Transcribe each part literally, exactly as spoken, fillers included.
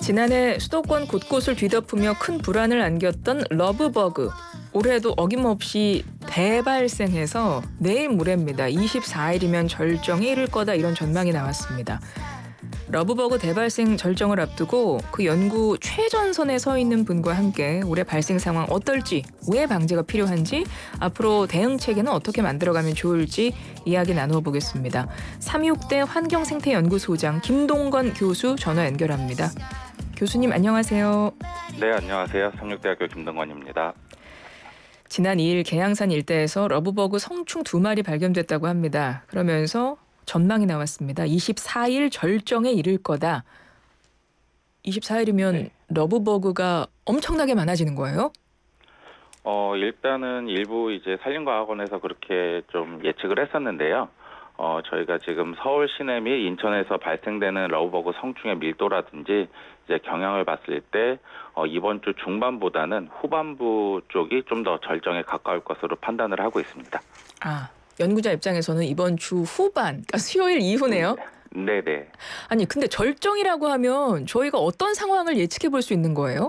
지난해 수도권 곳곳을 뒤덮으며 큰 불안을 안겼던 러브버그. 올해도 어김없이 대발생해서 내일 모레입니다. 이십사 일이면 절정에 이를 거다, 이런 전망이 나왔습니다. 러브버그 대발생 절정을 앞두고 그 연구 최전선에 서 있는 분과 함께 올해 발생 상황 어떨지, 왜 방제가 필요한지, 앞으로 대응 체계는 어떻게 만들어가면 좋을지 이야기 나누어 보겠습니다. 삼육대 환경생태연구소장 김동건 교수 전화 연결합니다. 교수님 안녕하세요. 네, 안녕하세요. 삼육대학교 김동건입니다. 지난 이 일 계양산 일대에서 러브버그 성충 두 마리 발견됐다고 합니다. 그러면서 전망이 나왔습니다. 이십사 일 절정에 이를 거다. 이십사 일이면 네. 러브버그가 엄청나게 많아지는 거예요? 어, 일단은 일부 이제 산림과학원에서 그렇게 좀 예측을 했었는데요. 어, 저희가 지금 서울 시내 및 인천에서 발생되는 러브버그 성충의 밀도라든지 이제 경향을 봤을 때 어, 이번 주 중반보다는 후반부 쪽이 좀 더 절정에 가까울 것으로 판단을 하고 있습니다. 아, 연구자 입장에서는 이번 주 후반, 그러니까 수요일 이후네요. 네, 네. 아니, 근데 절정이라고 하면 저희가 어떤 상황을 예측해 볼 수 있는 거예요?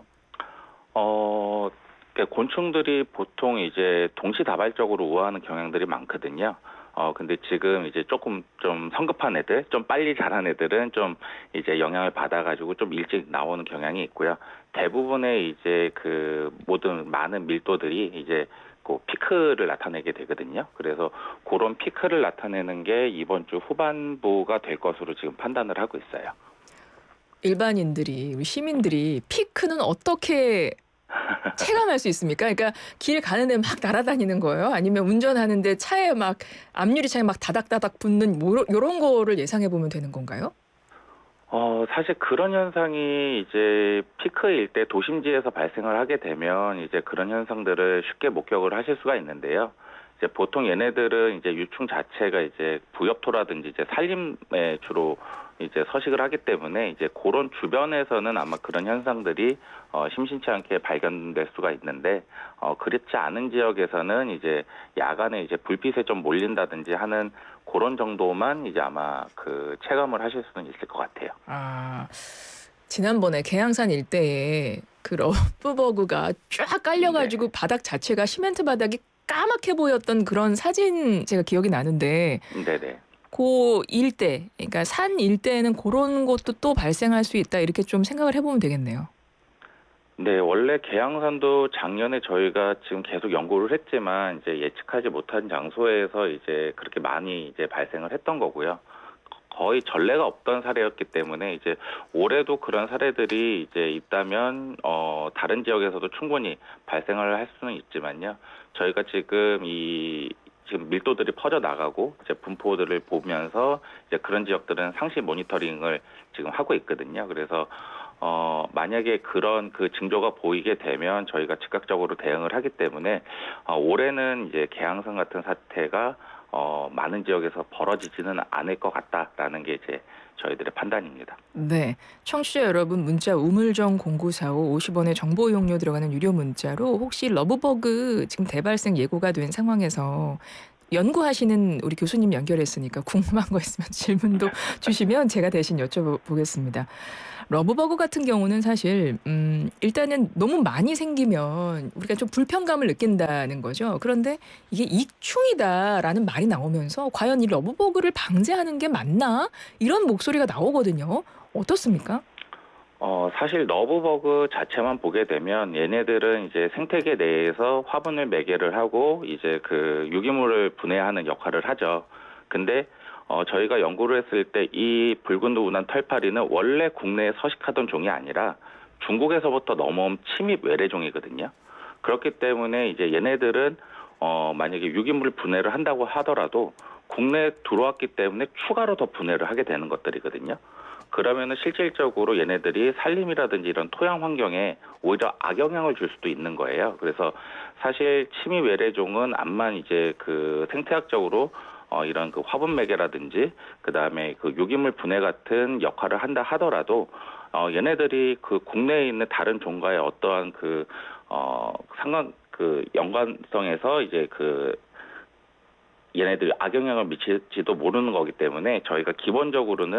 어, 곤충들이 보통 이제 동시다발적으로 우하하는 경향들이 많거든요. 어, 근데 지금 이제 조금 좀 성급한 애들, 좀 빨리 자란 애들은 좀 이제 영향을 받아가지고 좀 일찍 나오는 경향이 있고요. 대부분의 이제 그 모든 많은 밀도들이 이제 그 피크를 나타내게 되거든요. 그래서 그런 피크를 나타내는 게 이번 주 후반부가 될 것으로 지금 판단을 하고 있어요. 일반인들이, 우리 시민들이 피크는 어떻게 체감할 수 있습니까? 그러니까 길 가는데 막 날아다니는 거예요? 아니면 운전하는데 차에 막 앞유리차에 막 다닥다닥 붙는 뭐 이런 거를 예상해 보면 되는 건가요? 어, 사실 그런 현상이 이제 피크일 때 도심지에서 발생을 하게 되면 이제 그런 현상들을 쉽게 목격을 하실 수가 있는데요. 이제 보통 얘네들은 이제 유충 자체가 이제 부엽토라든지 이제 산림에 주로 이제 서식을 하기 때문에 이제 그런 주변에서는 아마 그런 현상들이 어, 심심치 않게 발견될 수가 있는데 어, 그렇지 않은 지역에서는 이제 야간에 이제 불빛에 좀 몰린다든지 하는 그런 정도만 이제 아마 그 체감을 하실 수는 있을 것 같아요. 아, 지난번에 계양산 일대에 그 러브버그가 쫙 깔려가지고 네. 바닥 자체가 시멘트 바닥이 까맣게 보였던 그런 사진 제가 기억이 나는데, 네네. 그 일대, 그러니까 산 일대에는 그런 것도 또 발생할 수 있다, 이렇게 좀 생각을 해보면 되겠네요. 네, 원래 계양산도 작년에 저희가 지금 계속 연구를 했지만 이제 예측하지 못한 장소에서 이제 그렇게 많이 이제 발생을 했던 거고요. 거의 전례가 없던 사례였기 때문에 이제 올해도 그런 사례들이 이제 있다면 어 다른 지역에서도 충분히 발생을 할 수는 있지만요. 저희가 지금 이 지금 밀도들이 퍼져 나가고 이제 분포들을 보면서 이제 그런 지역들은 상시 모니터링을 지금 하고 있거든요. 그래서 어 만약에 그런 그 징조가 보이게 되면 저희가 즉각적으로 대응을 하기 때문에 어, 올해는 이제 계양산 같은 사태가 어, 많은 지역에서 벌어지지는 않을 것 같다라는 게 이제 저희들의 판단입니다. 네, 청취자 여러분, 문자 우물정 공구사오 오십 원의 정보 이용료 들어가는 유료 문자로 혹시 러브버그 지금 대발생 예고가 된 상황에서 연구하시는 우리 교수님 연결했으니까 궁금한 거 있으면 질문도 주시면 제가 대신 여쭤보겠습니다. 러브버그 같은 경우는 사실 음, 일단은 너무 많이 생기면 우리가 좀 불편감을 느낀다는 거죠. 그런데 이게 익충이다라는 말이 나오면서 과연 이 러브버그를 방제하는 게 맞나? 이런 목소리가 나오거든요. 어떻습니까? 어, 사실 러브버그 자체만 보게 되면 얘네들은 이제 생태계 내에서 화분을 매개를 하고 이제 그 유기물을 분해하는 역할을 하죠. 근데 어, 저희가 연구를 했을 때 이 붉은 노운한 털파리는 원래 국내에 서식하던 종이 아니라 중국에서부터 넘어온 침입 외래종이거든요. 그렇기 때문에 이제 얘네들은 어, 만약에 유기물 분해를 한다고 하더라도 국내에 들어왔기 때문에 추가로 더 분해를 하게 되는 것들이거든요. 그러면은 실질적으로 얘네들이 산림이라든지 이런 토양 환경에 오히려 악영향을 줄 수도 있는 거예요. 그래서 사실 침입 외래종은 암만 이제 그 생태학적으로 어 이런 그 화분 매개라든지 그다음에 그 유기물 분해 같은 역할을 한다 하더라도 어 얘네들이 그 국내에 있는 다른 종과의 어떠한 그 어 상관 그 연관성에서 이제 그 얘네들이 악영향을 미칠지도 모르는 거기 때문에 저희가 기본적으로는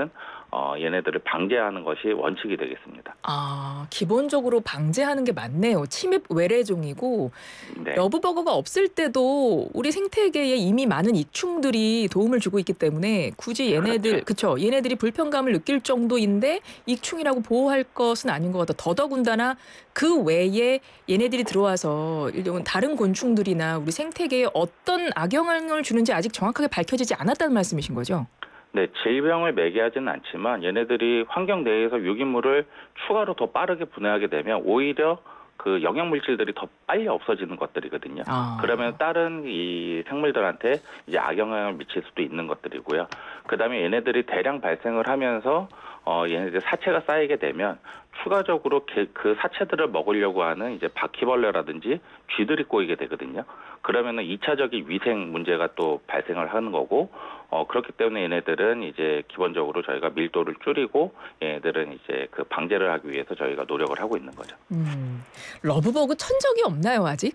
어, 얘네들을 방제하는 것이 원칙이 되겠습니다. 아, 기본적으로 방제하는 게 맞네요. 침입 외래종이고 네, 러브버거가 없을 때도 우리 생태계에 이미 많은 익충들이 도움을 주고 있기 때문에 굳이 얘네들, 그렇죠. 그쵸? 얘네들이 불편감을 느낄 정도인데 익충이라고 보호할 것은 아닌 것 같아. 더더군다나 그 외에 얘네들이 들어와서 이런 다른 곤충들이나 우리 생태계에 어떤 악영향을 주는지 아직 정확하게 밝혀지지 않았다는 말씀이신 거죠? 네, 질병을 매개하지는 않지만 얘네들이 환경 내에서 유기물을 추가로 더 빠르게 분해하게 되면 오히려 그 영양 물질들이 더 빨리 없어지는 것들이거든요. 그러면 아, 다른 이 생물들한테 이제 악영향을 미칠 수도 있는 것들이고요. 그다음에 얘네들이 대량 발생을 하면서 어 얘네들 사체가 쌓이게 되면 추가적으로 개- 그 사체들을 먹으려고 하는 이제 바퀴벌레라든지 쥐들이 꼬이게 되거든요. 그러면은 이차적인 위생 문제가 또 발생을 하는 거고, 어, 그렇기 때문에 얘네들은 이제 기본적으로 저희가 밀도를 줄이고 얘네들은 이제 그 방제를 하기 위해서 저희가 노력을 하고 있는 거죠. 음, 러브버그 천적이 없나요, 아직?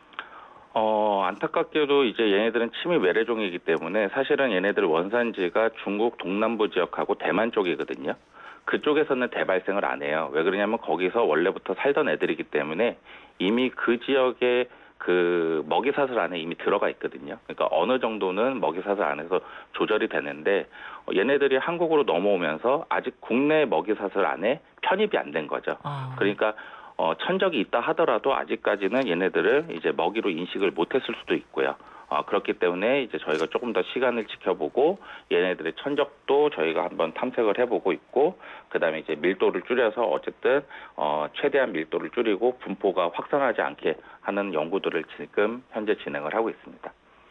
어, 안타깝게도 이제 얘네들은 침입 외래종이기 때문에 사실은 얘네들 원산지가 중국 동남부 지역하고 대만 쪽이거든요. 그쪽에서는 대발생을 안 해요. 왜 그러냐면 거기서 원래부터 살던 애들이기 때문에 이미 그 지역에 그 먹이사슬 안에 이미 들어가 있거든요. 그러니까 어느 정도는 먹이사슬 안에서 조절이 되는데 어, 얘네들이 한국으로 넘어오면서 아직 국내 먹이사슬 안에 편입이 안 된 거죠. 아. 그러니까 어, 천적이 있다 하더라도 아직까지는 얘네들을 이제 먹이로 인식을 못했을 수도 있고요. 어, 그렇기 때문에 이제 저희가 조금 더 시간을 지켜보고 얘네들의 천적도 저희가 한번 탐색을 해보고 있고, 그다음에 이제 밀도를 줄여서 어쨌든 어, 최대한 밀도를 줄이고 분포가 확산하지 않게 하는 연구들을 지금 현재 진행을 하고 있습니다.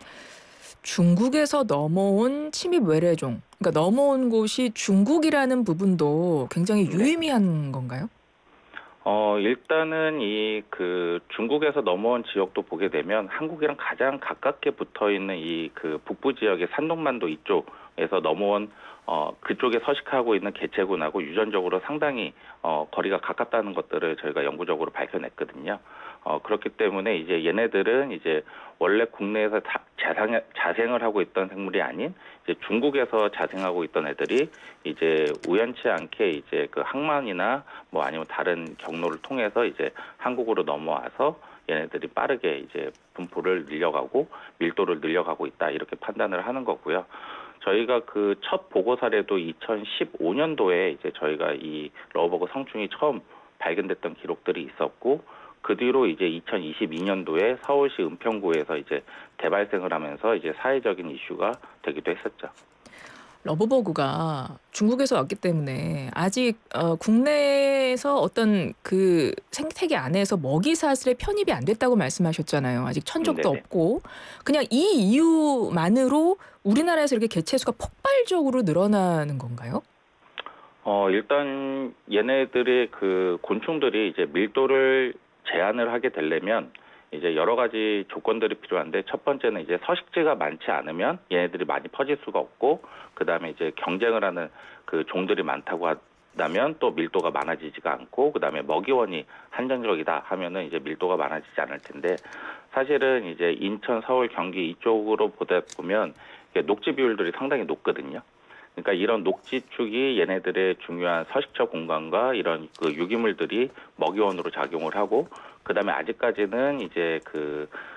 중국에서 넘어온 침입 외래종. 그러니까 넘어온 곳이 중국이라는 부분도 굉장히 네. 유의미한 건가요? 어, 일단은 이 그 중국에서 넘어온 지역도 보게 되면 한국이랑 가장 가깝게 붙어 있는 이 그 북부 지역의 산동만도 이쪽에서 넘어온 어, 그쪽에 서식하고 있는 개체군하고 유전적으로 상당히 어, 거리가 가깝다는 것들을 저희가 영구적으로 밝혀냈거든요. 어, 그렇기 때문에 이제 얘네들은 이제 원래 국내에서 자, 자생, 자생을 하고 있던 생물이 아닌 이제 중국에서 자생하고 있던 애들이 이제 우연치 않게 이제 그 항만이나 뭐 아니면 다른 경로를 통해서 이제 한국으로 넘어와서 얘네들이 빠르게 이제 분포를 늘려가고 밀도를 늘려가고 있다 이렇게 판단을 하는 거고요. 저희가 그 첫 보고 사례도 이천십오 년도에 이제 저희가 이 러버그 성충이 처음 발견됐던 기록들이 있었고, 그 뒤로 이제 이천이십이 년도에 서울시 은평구에서 이제 대발생을 하면서 이제 사회적인 이슈가 되기도 했었죠. 러브버그가 중국에서 왔기 때문에 아직 어, 국내에서 어떤 그 생태계 안에서 먹이사슬에 편입이 안 됐다고 말씀하셨잖아요. 아직 음, 천적도 네네. 없고. 그냥 이 이유만으로 우리나라에서 이렇게 개체수가 폭발적으로 늘어나는 건가요? 어, 일단 얘네들의 그 곤충들이 이제 밀도를 제한을 하게 되려면 이제 여러 가지 조건들이 필요한데, 첫 번째는 이제 서식지가 많지 않으면 얘네들이 많이 퍼질 수가 없고, 그 다음에 이제 경쟁을 하는 그 종들이 많다고 한다면 또 밀도가 많아지지가 않고, 그 다음에 먹이원이 한정적이다 하면은 이제 밀도가 많아지지 않을 텐데, 사실은 이제 인천, 서울, 경기 이쪽으로 보다 보면 이게 녹지 비율들이 상당히 높거든요. 그러니까 이런 녹지축이 얘네들의 중요한 서식처 공간과 이런 그 유기물들이 먹이원으로 작용을 하고, 그다음에 아직까지는 이제 그